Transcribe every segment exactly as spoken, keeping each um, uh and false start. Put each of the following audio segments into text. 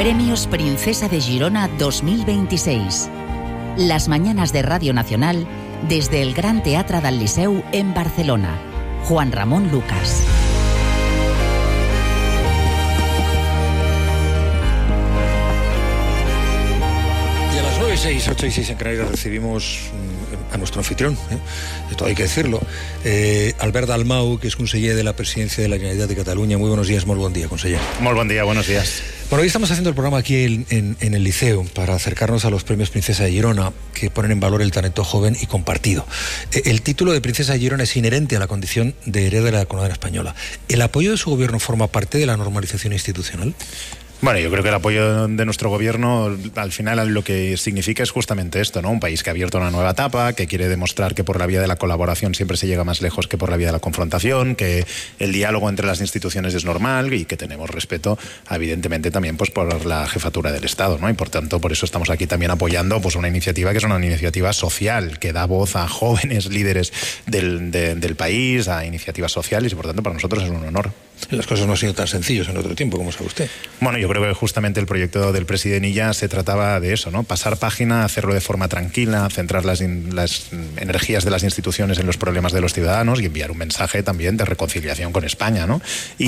Premios Princesa de Girona dos mil veintiséis. Las mañanes de Radio Nacional desde el Gran Teatre del Liceu en Barcelona. Juan Ramón Lucas. Y a las nueve y seis, ocho y seis en Canarias recibimos a nuestro anfitrión, ¿eh? Esto hay que decirlo, eh, Albert Dalmau, que es conseller de la Presidencia de la Generalitat de Cataluña. Muy buenos días, muy buen día, conseller. Muy buen día, buenos días. Bueno, hoy estamos haciendo el programa aquí en, en, en el Liceo para acercarnos a los premios Princesa de Girona, que ponen en valor el talento joven y compartido. Eh, el título de Princesa de Girona es inherente a la condición de heredera de la corona española. ¿El apoyo de su gobierno forma parte de la normalización institucional? Bueno, yo creo que el apoyo de nuestro gobierno al final lo que significa es justamente esto, ¿no? Un país que ha abierto una nueva etapa, que quiere demostrar que por la vía de la colaboración siempre se llega más lejos que por la vía de la confrontación, que el diálogo entre las instituciones es normal y que tenemos respeto, evidentemente, también pues por la jefatura del Estado, ¿no? Y por tanto, por eso estamos aquí también apoyando pues una iniciativa que es una iniciativa social, que da voz a jóvenes líderes del, de, del país, a iniciativas sociales, y por tanto para nosotros es un honor. Las cosas no han sido tan sencillas en otro tiempo, como sabe usted. Bueno, yo creo que justamente el proyecto del presidente Illa se trataba de eso, ¿no? Pasar página, hacerlo de forma tranquila, centrar las, in, las energías de las instituciones en los problemas de los ciudadanos y enviar un mensaje también de reconciliación con España, ¿no?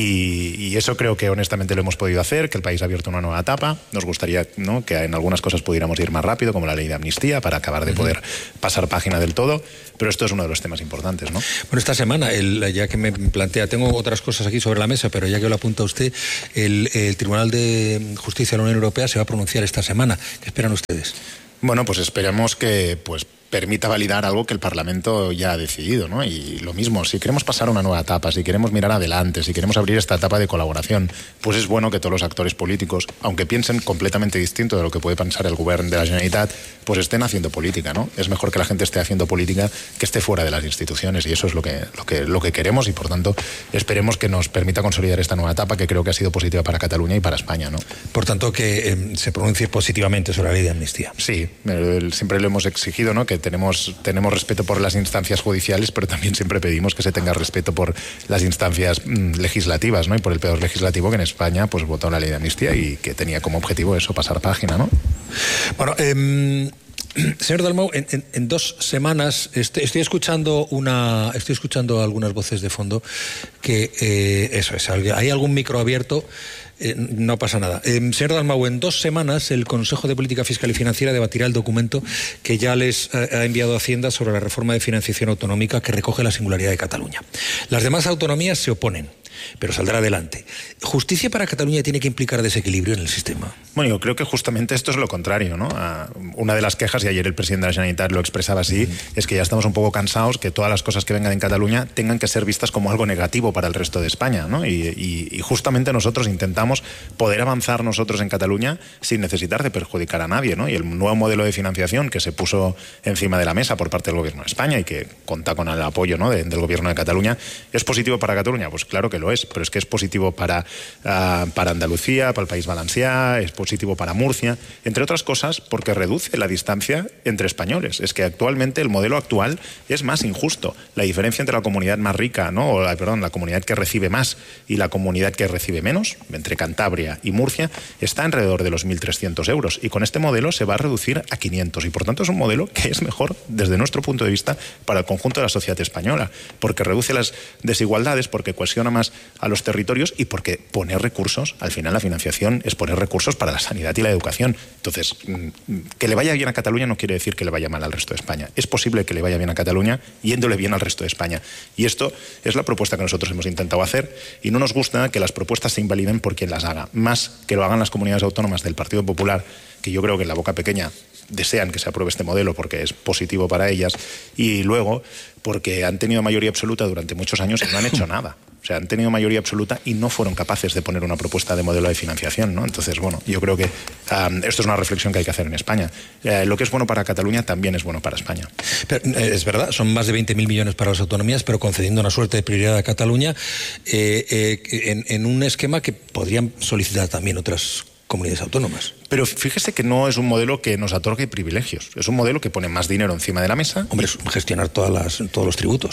Y, y eso creo que honestamente lo hemos podido hacer, que el país ha abierto una nueva etapa. Nos gustaría, ¿no?, que en algunas cosas pudiéramos ir más rápido, como la ley de amnistía, para acabar de poder pasar página del todo, pero esto es uno de los temas importantes, ¿no? Bueno, esta semana, el, ya que me plantea, tengo otras cosas aquí sobre la mesa, pero ya que lo apunta usted, el, el Tribunal de Justicia de la Unión Europea se va a pronunciar esta semana. ¿Qué esperan ustedes? Bueno, pues esperamos que pues permita validar algo que el Parlamento ya ha decidido, ¿no? Y lo mismo, si queremos pasar a una nueva etapa, si queremos mirar adelante, si queremos abrir esta etapa de colaboración, pues es bueno que todos los actores políticos, aunque piensen completamente distinto de lo que puede pensar el Govern de la Generalitat, pues estén haciendo política, ¿no? Es mejor que la gente esté haciendo política que esté fuera de las instituciones, y eso es lo que, lo que, lo que queremos, y por tanto esperemos que nos permita consolidar esta nueva etapa, que creo que ha sido positiva para Cataluña y para España, ¿no? Por tanto, que eh, se pronuncie positivamente sobre la ley de amnistía. Sí, siempre lo hemos exigido, ¿no? Que Tenemos, tenemos respeto por las instancias judiciales, pero también siempre pedimos que se tenga respeto por las instancias mmm, legislativas, ¿no? Y por el poder legislativo, que en España pues votó la ley de amnistía y que tenía como objetivo eso, pasar página, ¿no? Bueno, eh, señor Dalmau, en, en, en dos semanas estoy, estoy escuchando una, estoy escuchando algunas voces de fondo que eh, eso es, hay algún micro abierto. Eh, no pasa nada. Eh, señor Dalmau, en dos semanas el Consejo de Política Fiscal y Financiera debatirá el documento que ya les eh, ha enviado Hacienda sobre la reforma de financiación autonómica que recoge la singularidad de Cataluña. Las demás autonomías se oponen, pero saldrá adelante. ¿Justicia para Cataluña tiene que implicar desequilibrio en el sistema? Bueno, yo creo que justamente esto es lo contrario, ¿no? Una de las quejas, y ayer el presidente de la Generalitat lo expresaba así, mm. es que ya estamos un poco cansados que todas las cosas que vengan en Cataluña tengan que ser vistas como algo negativo para el resto de España, ¿no? Y, y, y justamente nosotros intentamos poder avanzar nosotros en Cataluña sin necesitar de perjudicar a nadie, ¿no? Y el nuevo modelo de financiación que se puso encima de la mesa por parte del Gobierno de España y que cuenta con el apoyo, ¿no?, de, del Gobierno de Cataluña, ¿es positivo para Cataluña? Pues claro que lo es, pero es que es positivo para, uh, para Andalucía, para el País Valencià, es positivo para Murcia, entre otras cosas porque reduce la distancia entre españoles. Es que actualmente el modelo actual es más injusto. La diferencia entre la comunidad más rica, ¿no?, o la, perdón, la comunidad que recibe más y la comunidad que recibe menos, entre Cantabria y Murcia, está alrededor de los mil trescientos euros, y con este modelo se va a reducir a quinientos, y por tanto es un modelo que es mejor desde nuestro punto de vista para el conjunto de la sociedad española, porque reduce las desigualdades, porque cohesiona más a los territorios y porque poner recursos, al final la financiación es poner recursos para la sanidad y la educación. Entonces, que le vaya bien a Cataluña no quiere decir que le vaya mal al resto de España. Es posible que le vaya bien a Cataluña yéndole bien al resto de España, y esto es la propuesta que nosotros hemos intentado hacer, y no nos gusta que las propuestas se invaliden por quien las haga, más que lo hagan las comunidades autónomas del Partido Popular, que yo creo que en la boca pequeña desean que se apruebe este modelo porque es positivo para ellas, y luego porque han tenido mayoría absoluta durante muchos años y no han hecho nada. O sea, han tenido mayoría absoluta y no fueron capaces de poner una propuesta de modelo de financiación, ¿no? Entonces, bueno, yo creo que um, esto es una reflexión que hay que hacer en España. Eh, lo que es bueno para Cataluña también es bueno para España. Pero, eh, es verdad, son más de veinte mil millones para las autonomías, pero concediendo una suerte de prioridad a Cataluña eh, eh, en, en un esquema que podrían solicitar también otras comunidades autónomas. Pero fíjese que no es un modelo que nos otorgue privilegios, es un modelo que pone más dinero encima de la mesa. Hombre, es gestionar todas las, todos los tributos.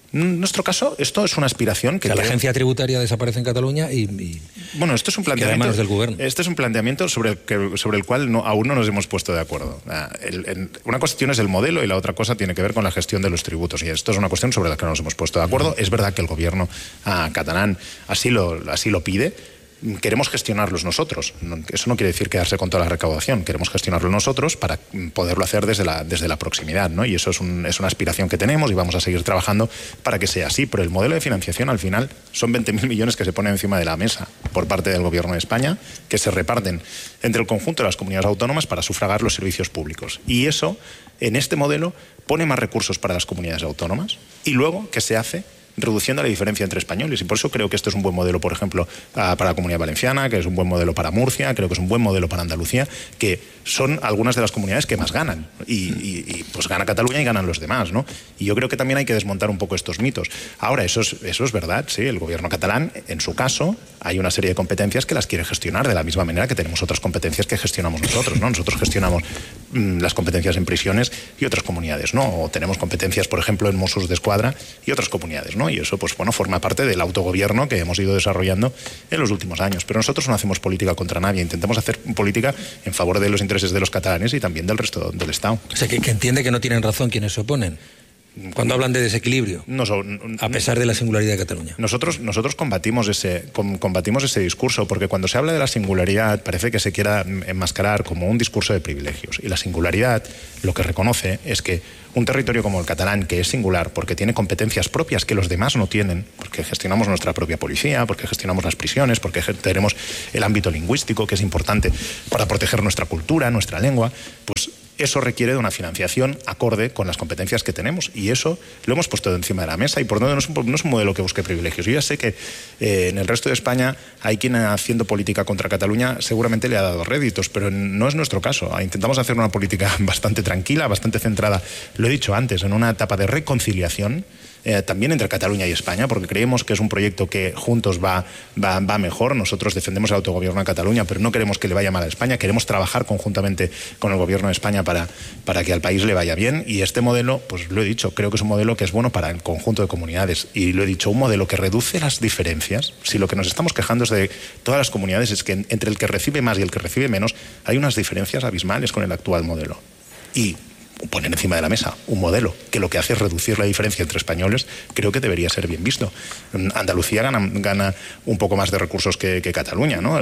En nuestro caso, esto es una aspiración que... O sea, la creo... agencia tributaria desaparece en Cataluña y... y bueno, esto es un planteamiento... manos del gobierno. Este es un planteamiento sobre el, que, sobre el cual no, aún no nos hemos puesto de acuerdo. El, el, una cuestión es el modelo y la otra cosa tiene que ver con la gestión de los tributos. Y esto es una cuestión sobre la que no nos hemos puesto de acuerdo. Es verdad que el gobierno ah, catalán así lo, así lo pide. Queremos gestionarlos nosotros. Eso no quiere decir quedarse con toda la recaudación. Queremos gestionarlo nosotros para poderlo hacer desde la, desde la proximidad, ¿no? Y eso es, un, es una aspiración que tenemos y vamos a seguir trabajando para que sea así. Pero el modelo de financiación, al final, son veinte mil millones que se ponen encima de la mesa por parte del Gobierno de España, que se reparten entre el conjunto de las comunidades autónomas para sufragar los servicios públicos. Y eso, en este modelo, pone más recursos para las comunidades autónomas. Y luego, ¿qué se hace? Reduciendo la diferencia entre españoles. Y por eso creo que esto es un buen modelo, por ejemplo, para la Comunidad Valenciana, que es un buen modelo para Murcia, creo que es un buen modelo para Andalucía, que son algunas de las comunidades que más ganan. Y, y, y pues gana Cataluña y ganan los demás, ¿no? Y yo creo que también hay que desmontar un poco estos mitos. Ahora, eso es, eso es verdad, sí, el gobierno catalán, en su caso, hay una serie de competencias que las quiere gestionar de la misma manera que tenemos otras competencias que gestionamos nosotros, ¿no? Nosotros gestionamos mmm, las competencias en prisiones y otras comunidades, ¿no? O tenemos competencias, por ejemplo, en Mossos d'Esquadra y otras comunidades, ¿no? Y eso, pues bueno, forma parte del autogobierno que hemos ido desarrollando en los últimos años. Pero nosotros no hacemos política contra nadie, intentamos hacer política en favor de los intereses de los catalanes y también del resto del Estado. O sea, que, que entiende que no tienen razón quienes se oponen cuando hablan de desequilibrio, no, son, a pesar de la singularidad de Cataluña. Nosotros, nosotros combatimos ese, combatimos ese discurso, porque cuando se habla de la singularidad parece que se quiera enmascarar como un discurso de privilegios. Y la singularidad lo que reconoce es que un territorio como el catalán, que es singular porque tiene competencias propias que los demás no tienen, porque gestionamos nuestra propia policía, porque gestionamos las prisiones, porque tenemos el ámbito lingüístico, que es importante para proteger nuestra cultura, nuestra lengua, pues eso requiere de una financiación acorde con las competencias que tenemos, y eso lo hemos puesto encima de la mesa, y por tanto no es un, no es un modelo que busque privilegios. Yo ya sé que eh, en el resto de España hay quien haciendo política contra Cataluña seguramente le ha dado réditos, pero no es nuestro caso. Intentamos hacer una política bastante tranquila, bastante centrada, lo he dicho antes, en una etapa de reconciliación, Eh, también entre Cataluña y España, porque creemos que es un proyecto que juntos va, va, va mejor. Nosotros defendemos el autogobierno de Cataluña, pero no queremos que le vaya mal a España, queremos trabajar conjuntamente con el gobierno de España para, para que al país le vaya bien, y este modelo, pues lo he dicho, creo que es un modelo que es bueno para el conjunto de comunidades, y lo he dicho, un modelo que reduce las diferencias. Si lo que nos estamos quejando es de todas las comunidades, es que entre el que recibe más y el que recibe menos hay unas diferencias abismales con el actual modelo. Y poner encima de la mesa un modelo que lo que hace es reducir la diferencia entre españoles, creo que debería ser bien visto. Andalucía gana, gana un poco más de recursos que, que Cataluña, ¿no?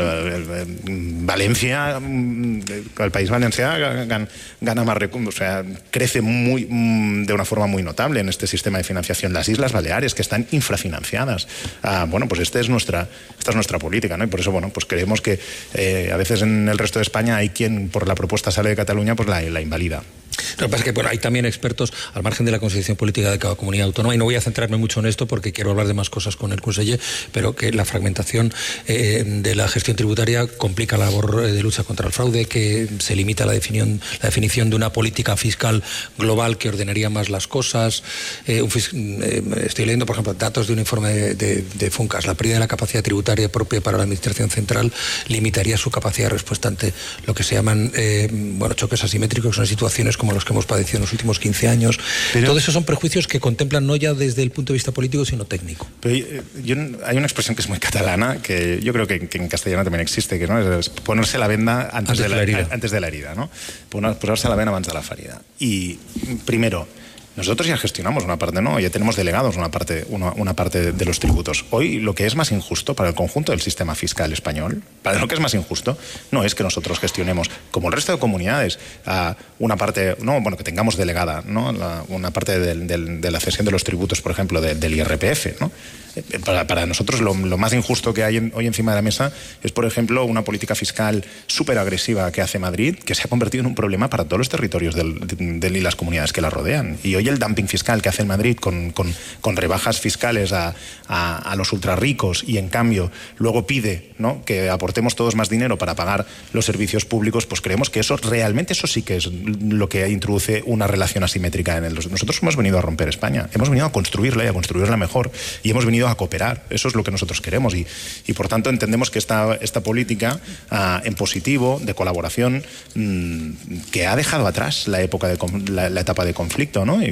Valencia, el País Valenciano gana, gana más recursos, o sea, crece muy, de una forma muy notable en este sistema de financiación. Las Islas Baleares, que están infrafinanciadas. Ah, bueno, pues este es nuestra, esta es nuestra política, ¿no? Y por eso, bueno, pues creemos que eh, a veces en el resto de España hay quien por la propuesta sale de Cataluña, pues la, la invalida. Lo que pasa es que bueno, hay también expertos al margen de la constitución política de cada comunidad autónoma, y no voy a centrarme mucho en esto porque quiero hablar de más cosas con el conseller, pero que la fragmentación eh, de la gestión tributaria complica la labor de lucha contra el fraude, que se limita la definición, la definición de una política fiscal global que ordenaría más las cosas. Eh, un fis- eh, estoy leyendo, por ejemplo, datos de un informe de, de, de Funcas. La pérdida de la capacidad tributaria propia para la Administración Central limitaría su capacidad de respuesta ante lo que se llaman eh, bueno, choques asimétricos, son situaciones como los que hemos padecido en los últimos quince años. Pero todo eso son prejuicios que contemplan no ya desde el punto de vista político, sino técnico. Pero yo, hay una expresión que es muy catalana, que yo creo que, que en castellano también existe, que ¿no? es ponerse la venda antes, antes, de, la, de la herida. antes de la herida, ¿no? Ponerse la venda antes de la ferida. Y primero, nosotros ya gestionamos una parte, ¿no? Ya tenemos delegados una parte, una, una parte de, de los tributos. Hoy lo que es más injusto para el conjunto del sistema fiscal español, para lo que es más injusto, no es que nosotros gestionemos, como el resto de comunidades, uh, una parte, no, bueno, que tengamos delegada, ¿no? La, una parte del, del, de la cesión de los tributos, por ejemplo, de, del I R P F, ¿no? Para, para nosotros lo, lo más injusto que hay en, hoy encima de la mesa es, por ejemplo, una política fiscal súper agresiva que hace Madrid, que se ha convertido en un problema para todos los territorios del, del, y las comunidades que la rodean. Y hoy el dumping fiscal que hace en Madrid con, con, con rebajas fiscales a, a, a los ultrarricos, y en cambio luego pide, ¿no?, que aportemos todos más dinero para pagar los servicios públicos, pues creemos que eso realmente, eso sí que es lo que introduce una relación asimétrica en el... Nosotros hemos venido a romper España, hemos venido a construirla y a construirla mejor, y hemos venido a cooperar. Eso es lo que nosotros queremos, y, y por tanto entendemos que esta, esta política uh, en positivo, de colaboración, mmm, que ha dejado atrás la época de la, la etapa de conflicto, ¿no? Y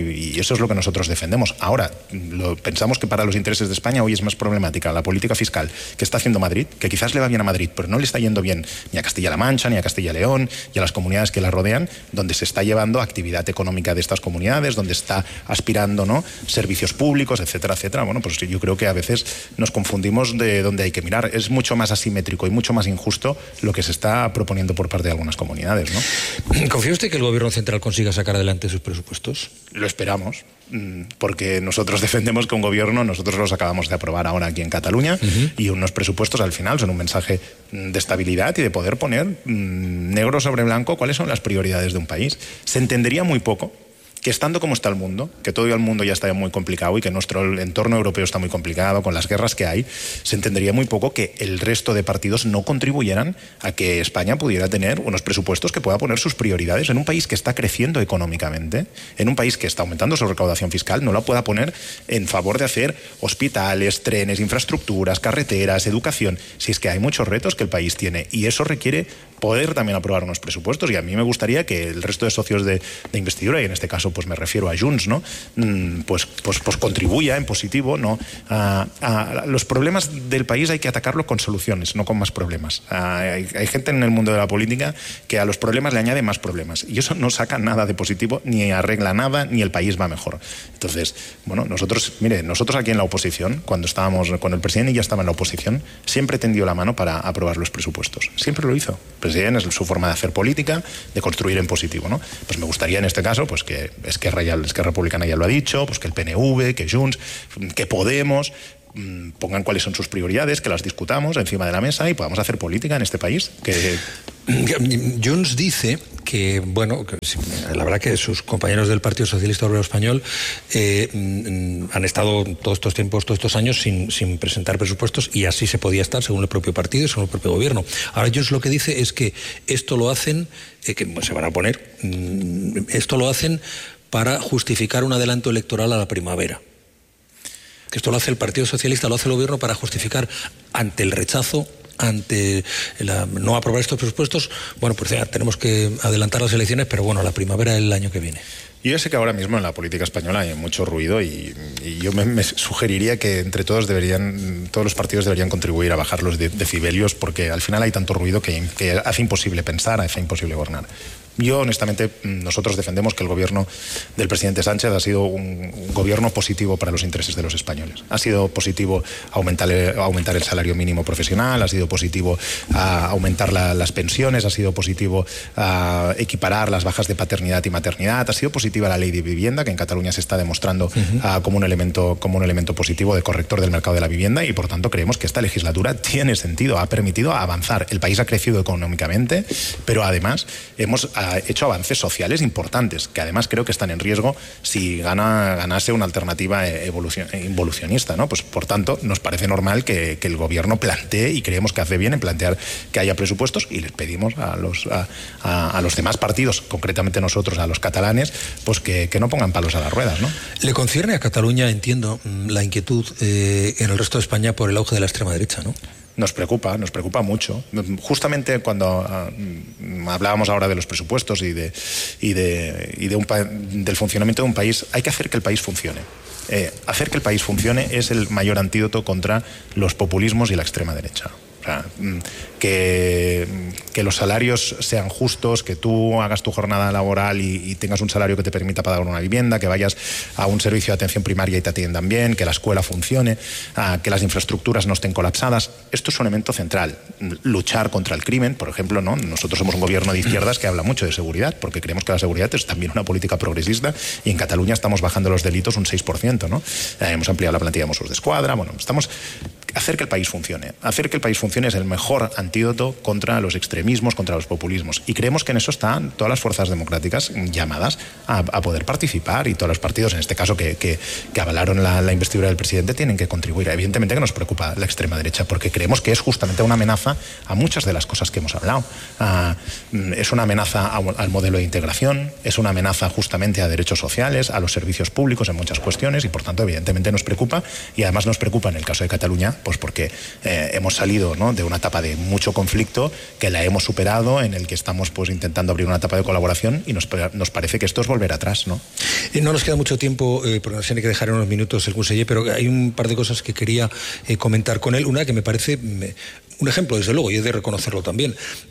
Y, y eso es lo que nosotros defendemos. Ahora, lo, pensamos que para los intereses de España hoy es más problemática la política fiscal que está haciendo Madrid, que quizás le va bien a Madrid, pero no le está yendo bien ni a Castilla-La Mancha, ni a Castilla-León, y a las comunidades que la rodean, donde se está llevando actividad económica de estas comunidades, donde está aspirando, ¿no?, servicios públicos, etcétera, etcétera. Bueno, pues yo creo que a veces nos confundimos de dónde hay que mirar. Es mucho más asimétrico y mucho más injusto lo que se está proponiendo por parte de algunas comunidades, ¿no? ¿Confía usted que el Gobierno central consiga sacar adelante sus presupuestos? Lo esperamos, porque nosotros defendemos que un gobierno, nosotros los acabamos de aprobar ahora aquí en Cataluña, uh-huh. y unos presupuestos al final son un mensaje de estabilidad y de poder poner mmm, negro sobre blanco cuáles son las prioridades de un país. Se entendería muy poco que estando como está el mundo, que todo el mundo ya está muy complicado y que nuestro entorno europeo está muy complicado con las guerras que hay, se entendería muy poco que el resto de partidos no contribuyeran a que España pudiera tener unos presupuestos que pueda poner sus prioridades en un país que está creciendo económicamente, en un país que está aumentando su recaudación fiscal, no la pueda poner en favor de hacer hospitales, trenes, infraestructuras, carreteras, educación, si es que hay muchos retos que el país tiene, y eso requiere poder también aprobar unos presupuestos. Y a mí me gustaría que el resto de socios de, de investidura, y en este caso pues me refiero a Junts, ¿no?, pues, pues, pues contribuya en positivo, ¿no? A, a los problemas del país hay que atacarlos con soluciones, no con más problemas. A, hay, hay gente en el mundo de la política que a los problemas le añade más problemas, y eso no saca nada de positivo, ni arregla nada, ni el país va mejor. Entonces, bueno, nosotros, mire, nosotros aquí en la oposición, cuando estábamos, cuando el presidente ya estaba en la oposición, siempre tendió la mano para aprobar los presupuestos. Siempre lo hizo. El presidente es su forma de hacer política, de construir en positivo, ¿no? Pues me gustaría en este caso, pues que Esquerra, ya, Esquerra Republicana ya lo ha dicho, pues que el P N V, que Junts, que Podemos mmm, pongan cuáles son sus prioridades, que las discutamos encima de la mesa y podamos hacer política en este país. Que Junts dice que, bueno, que, la verdad que sus compañeros del Partido Socialista Obrero Español eh, han estado todos estos tiempos, todos estos años sin, sin presentar presupuestos, y así se podía estar según el propio partido y según el propio gobierno. Ahora Junts lo que dice es que esto lo hacen, eh, que se van a poner, esto lo hacen para justificar un adelanto electoral a la primavera. Que esto lo hace el Partido Socialista, lo hace el gobierno para justificar ante el rechazo, ante la, no aprobar estos presupuestos. Bueno, pues ya tenemos que adelantar las elecciones, pero bueno, la primavera del año que viene. Yo ya sé que ahora mismo en la política española hay mucho ruido, y, y yo me, me sugeriría que entre todos deberían, todos los partidos deberían contribuir a bajar los de, decibelios, porque al final hay tanto ruido que, que hace imposible pensar, hace imposible gobernar. Yo, honestamente, nosotros defendemos que el gobierno del presidente Sánchez ha sido un, un gobierno positivo para los intereses de los españoles. Ha sido positivo aumentar, aumentar el salario mínimo profesional, ha sido positivo a aumentar la, las pensiones, ha sido positivo a equiparar las bajas de paternidad y maternidad, ha sido positiva la ley de vivienda, que en Cataluña se está demostrando uh-huh. a, como, un elemento, como un elemento positivo de corrector del mercado de la vivienda, y por tanto creemos que esta legislatura tiene sentido, ha permitido avanzar. El país ha crecido económicamente, pero además hemos ha hecho avances sociales importantes, que además creo que están en riesgo si gana, ganase una alternativa evolucion, involucionista, ¿no? Pues por tanto, nos parece normal que, que el gobierno plantee, y creemos que hace bien en plantear que haya presupuestos, y les pedimos a los, a, a, a los demás partidos, concretamente nosotros, a los catalanes, pues que, que no pongan palos a las ruedas, ¿no? Le concierne a Cataluña, entiendo, la inquietud eh, en el resto de España por el auge de la extrema derecha, ¿no? Nos preocupa, nos preocupa mucho. Justamente cuando uh, hablábamos ahora de los presupuestos y de y de, y de un del funcionamiento de un país, hay que hacer que el país funcione. Eh, hacer que el país funcione es el mayor antídoto contra los populismos y la extrema derecha. O sea, que, que los salarios sean justos, que tú hagas tu jornada laboral y, y tengas un salario que te permita pagar una vivienda, que vayas a un servicio de atención primaria y te atiendan bien, que la escuela funcione, uh, que las infraestructuras no estén colapsadas. Esto es un elemento central. Luchar contra el crimen, por ejemplo, ¿no? Nosotros somos un gobierno de izquierdas que habla mucho de seguridad, porque creemos que la seguridad es también una política progresista, y en Cataluña estamos bajando los delitos un seis por ciento, ¿no? Eh, hemos ampliado la plantilla de Mossos d'Esquadra. Bueno, estamos... Hacer que el país funcione. Hacer que el país funcione es el mejor antídoto contra los extremismos, contra los populismos. Y creemos que en eso están todas las fuerzas democráticas llamadas a, a poder participar, y todos los partidos, en este caso, que, que, que avalaron la, la investidura del presidente, tienen que contribuir. Evidentemente que nos preocupa la extrema derecha, porque creemos que es justamente una amenaza a muchas de las cosas que hemos hablado. Uh, es una amenaza a, al modelo de integración, es una amenaza justamente a derechos sociales, a los servicios públicos en muchas cuestiones, y por tanto, evidentemente nos preocupa, y además nos preocupa en el caso de Cataluña Pues porque eh, hemos salido, ¿no?, de una etapa de mucho conflicto, que la hemos superado, en el que estamos pues intentando abrir una etapa de colaboración, y nos, nos parece que esto es volver atrás, ¿no? Eh, no nos queda mucho tiempo, eh, porque nos tiene que dejar en unos minutos el conseller, pero hay un par de cosas que quería eh, comentar con él. Una que me parece me, un ejemplo, desde luego, y he de reconocerlo también.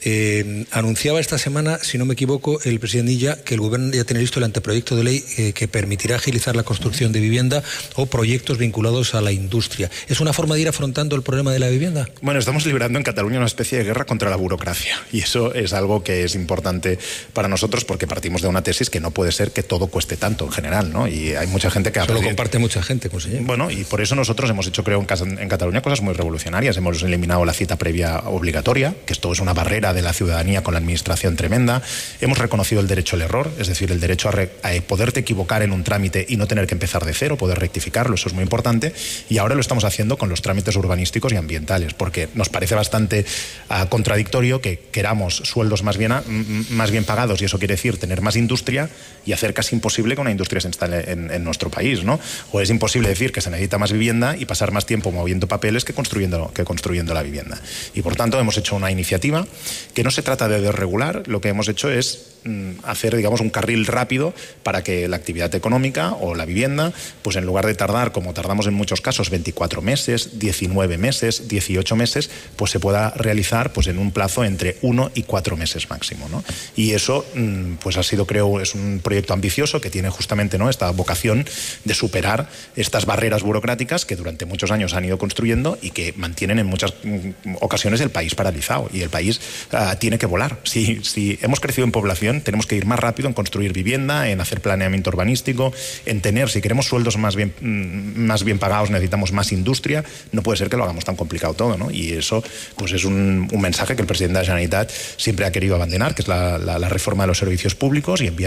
Eh, anunciaba esta semana, si no me equivoco, el presidente Illa, que el gobierno ya tiene listo el anteproyecto de ley eh, que permitirá agilizar la construcción de vivienda o proyectos vinculados a la industria. ¿Es una forma de ir afrontando el problema de la vivienda? Bueno, estamos librando en Cataluña una especie de guerra contra la burocracia, y eso es algo que es importante para nosotros, porque partimos de una tesis que no puede ser que todo cueste tanto en general, ¿no? Y hay mucha gente que... Eso lo comparte mucha gente, conseller. Bueno, y por eso nosotros hemos hecho, creo, en, en Cataluña cosas muy revolucionarias. Hemos eliminado la cita previa obligatoria, que esto es una barrera de la ciudadanía con la administración tremenda. Hemos reconocido el derecho al error, es decir, el derecho a, re, a poderte equivocar en un trámite y no tener que empezar de cero, poder rectificarlo, eso es muy importante. Y ahora lo estamos haciendo con los trámites urbanísticos y ambientales, porque nos parece bastante uh, contradictorio que queramos sueldos más bien, a, más bien pagados, y eso quiere decir tener más industria, y hacer casi imposible que una industria se instale en, en nuestro país, ¿no? O es imposible decir que se necesita más vivienda y pasar más tiempo moviendo papeles que construyendo, que construyendo la vivienda. Y por tanto hemos hecho una iniciativa que no se trata de desregular, lo que hemos hecho es mm, hacer, digamos, un carril rápido para que la actividad económica o la vivienda, pues en lugar de tardar, como tardamos en muchos casos, veinticuatro meses, diecinueve meses, dieciocho meses, pues se pueda realizar pues en un plazo entre uno y cuatro meses máximo, ¿no? Y eso mm, pues ha sido, creo, es un proyecto ambicioso que tiene justamente, ¿no?, esta vocación de superar estas barreras burocráticas que durante muchos años han ido construyendo y que mantienen en muchas mm, ocasiones el país paralizado, y el país uh, tiene que volar. Si, si hemos crecido en población, tenemos que ir más rápido en construir vivienda, en hacer planeamiento urbanístico, en tener, si queremos sueldos más bien, más bien pagados, necesitamos más industria. No puede ser que lo hagamos tan complicado todo, ¿no? Y eso pues es un, un mensaje que el presidente de la Generalitat siempre ha querido abandonar, que es la, la, la reforma de los servicios públicos, y enviar